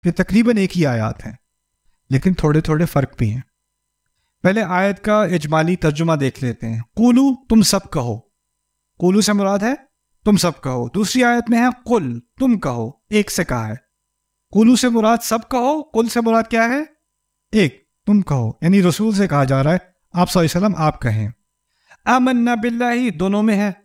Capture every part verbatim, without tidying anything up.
کہ تقریباً ایک ہی آیات ہیں لیکن تھوڑے تھوڑے فرق بھی ہیں۔ پہلے آیت کا اجمالی ترجمہ دیکھ لیتے ہیں۔ قولو، تم سب کہو، قولو سے مراد ہے تم سب کہو۔ دوسری آیت میں ہے قل، تم کہو، ایک سے کہا ہے۔ قولو سے مراد سب کہو، قل سے مراد کیا ہے؟ ایک، تم کہو، یعنی رسول سے کہا جا رہا ہے آپ صلی اللہ علیہ وسلم آپ کہیں۔ آمنا باللہ، دونوں میں ہے،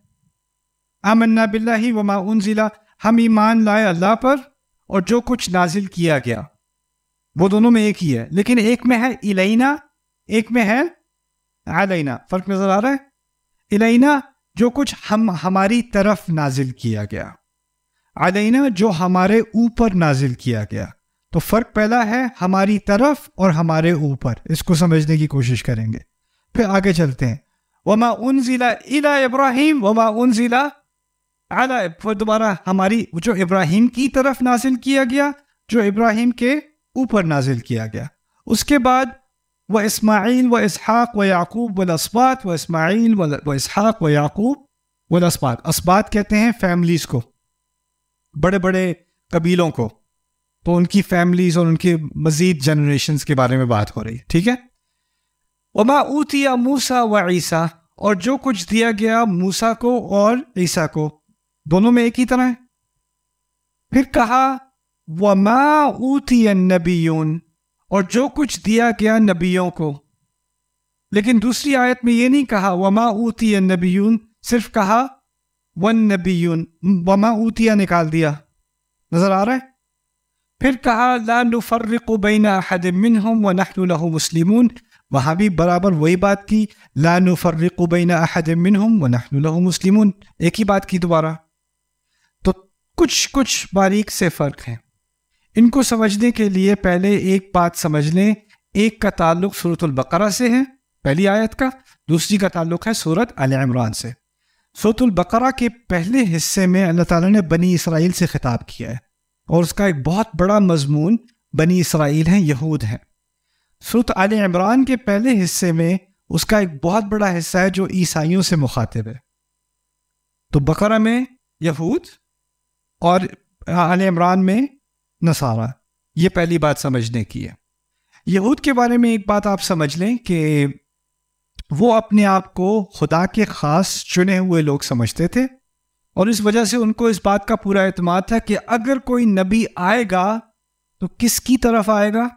آمنا باللہ وما انزل، ہم ایمان لائے اللہ پر اور جو کچھ نازل کیا گیا، وہ دونوں میں ایک ہی ہے، لیکن ایک میں ہے الینا، ایک میں ہے علینا۔ فرق نظر آ رہا ہے؟ الینا جو کچھ ہم ہماری طرف نازل کیا گیا، علینا جو ہمارے اوپر نازل کیا گیا۔ تو فرق پہلا ہے ہماری طرف اور ہمارے اوپر، اس کو سمجھنے کی کوشش کریں گے۔ پھر آگے چلتے ہیں، وما انزل الی ابراہیم وما انزل علی، پھر دوبارہ ہماری جو ابراہیم کی طرف نازل کیا گیا، جو ابراہیم کے اوپر نازل کیا گیا۔ اس کے بعد و اسماعیل و اسحاق و یعقوب والاسباط، و اسماعیل و اسحاق و یعقوب والاسباط، اسباط کہتے ہیں فیملیز کو، بڑے بڑے قبیلوں کو، تو ان کی فیملیز اور ان کے مزید جنریشنز کے بارے میں بات ہو رہی ہے، ٹھیک ہے۔ وما اوتی موسیٰ و عیسیٰ، اور جو کچھ دیا گیا موسیٰ کو اور عیسیٰ کو، دونوں میں ایک ہی طرح ہے۔ پھر کہا وما اوتی النبیون، اور جو کچھ دیا گیا نبیوں کو، لیکن دوسری آیت میں یہ نہیں کہا وما اوتی النبیون، صرف کہا والنبیون، وما اوتیا نکال دیا، نظر آ رہا ہے؟ پھر کہا لا نفرق بین احد منہم ونحن له مسلمون، وہاں بھی برابر وہی بات کی، لا نفرق بین احد منہم ونحن له مسلمون، ایک ہی بات کی دوبارہ۔ تو کچھ کچھ باریک سے فرق ہیں، ان کو سمجھنے کے لیے پہلے ایک بات سمجھ لیں، ایک کا تعلق سورۃ البقرہ سے ہے، پہلی آیت کا، دوسری کا تعلق ہے سورۃ آل عمران سے۔ سورۃ البقرہ کے پہلے حصے میں اللہ تعالیٰ نے بنی اسرائیل سے خطاب کیا ہے، اور اس کا ایک بہت بڑا مضمون بنی اسرائیل ہیں، یہود ہیں۔ سورۃ آل عمران کے پہلے حصے میں اس کا ایک بہت بڑا حصہ ہے جو عیسائیوں سے مخاطب ہے۔ تو بقرہ میں یہود اور آل عمران میں نصارہ، یہ پہلی بات سمجھنے کی ہے۔ یہود کے بارے میں ایک بات آپ سمجھ لیں کہ وہ اپنے آپ کو خدا کے خاص چنے ہوئے لوگ سمجھتے تھے، اور اس وجہ سے ان کو اس بات کا پورا اعتماد تھا کہ اگر کوئی نبی آئے گا تو کس کی طرف آئے گا؟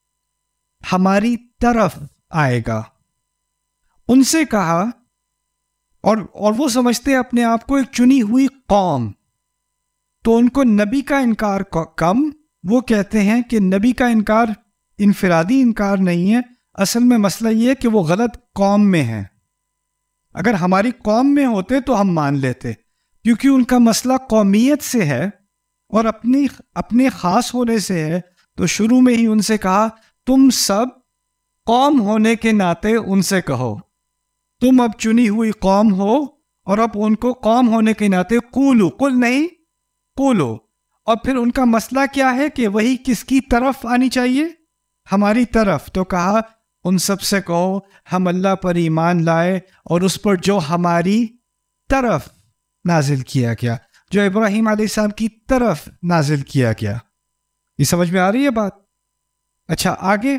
ہماری طرف آئے گا۔ ان سے کہا، اور اور وہ سمجھتے اپنے آپ کو ایک چنی ہوئی قوم، تو ان کو نبی کا انکار کم، وہ کہتے ہیں کہ نبی کا انکار انفرادی انکار نہیں ہے، اصل میں مسئلہ یہ ہے کہ وہ غلط قوم میں ہیں۔ اگر ہماری قوم میں ہوتے تو ہم مان لیتے، کیونکہ ان کا مسئلہ قومیت سے ہے اور اپنی اپنے خاص ہونے سے ہے۔ تو شروع میں ہی ان سے کہا تم سب قوم ہونے کے ناطے ان سے کہو، تم اب چنی ہوئی قوم ہو، اور اب ان کو قوم ہونے کے ناطے قولو، قل نہیں قولو۔ اور پھر ان کا مسئلہ کیا ہے کہ وہی کس کی طرف آنی چاہیے؟ ہماری طرف۔ تو کہا ان سب سے کہو ہم اللہ پر ایمان لائے اور اس پر جو ہماری طرف نازل کیا گیا، جو ابراہیم علیہ السلام کی طرف نازل کیا گیا۔ یہ سمجھ میں آ رہی ہے بات؟ اچھا، آگے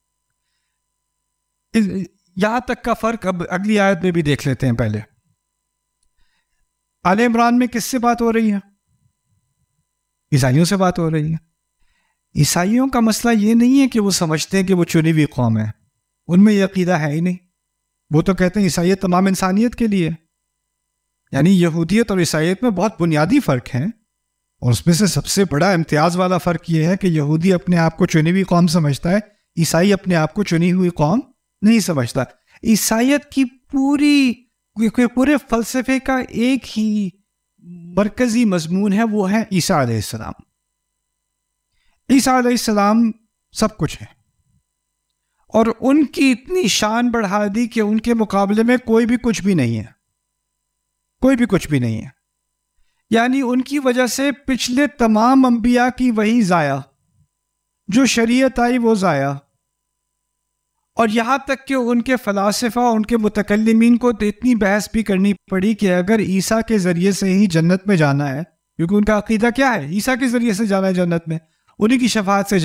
یہاں تک کا فرق اب اگلی آیت میں بھی دیکھ لیتے ہیں۔ پہلے آل عمران میں کس سے بات ہو رہی ہے؟ عیسائیوں سے بات ہو رہی ہے۔ عیسائیوں کا مسئلہ یہ نہیں ہے کہ وہ سمجھتے ہیں کہ وہ چنی ہوئی قوم ہے، ان میں یہ عقیدہ ہے ہی نہیں۔ وہ تو کہتے ہیں عیسائیت تمام انسانیت کے لیے، یعنی یہودیت اور عیسائیت میں بہت بنیادی فرق ہیں، اور اس میں سے سب سے بڑا امتیاز والا فرق یہ ہے کہ یہودی اپنے آپ کو چنی ہوئی قوم سمجھتا ہے، عیسائی اپنے آپ کو چنی ہوئی قوم نہیں سمجھتا۔ عیسائیت کی پوری پورے فلسفے کا ایک ہی مرکزی مضمون ہے، وہ ہے عیسیٰ علیہ السلام۔ عیسیٰ علیہ السلام سب کچھ ہے، اور ان کی اتنی شان بڑھا دی کہ ان کے مقابلے میں کوئی بھی کچھ بھی نہیں ہے، کوئی بھی کچھ بھی نہیں ہے۔ یعنی ان کی وجہ سے پچھلے تمام انبیاء کی وہی ضائع، جو شریعت آئی وہ ضائع، اور یہاں تک کہ ان کے فلاسفہ، ان کے متکلمین کو تو اتنی بحث بھی کرنی پڑی کہ اگر عیسیٰ کے ذریعے سے ہی جنت میں جانا ہے، کیونکہ ان کا عقیدہ کیا ہے؟ عیسیٰ کے ذریعے سے جانا ہے جنت میں، انہیں کی شفاعت سے